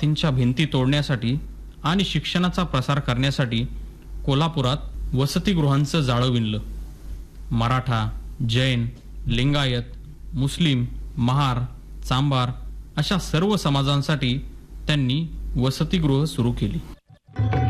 जातींच्या भिंती तोडण्यासाठी आणि शिक्षणाचा प्रसार करण्यासाठी कोल्हापुरात वसतिगृहांचं जाळं विणलं. मराठा, जैन, लिंगायत, मुस्लिम, महार, चांभार अशा सर्व समाजांसाठी त्यांनी वसतिगृह सुरू केली.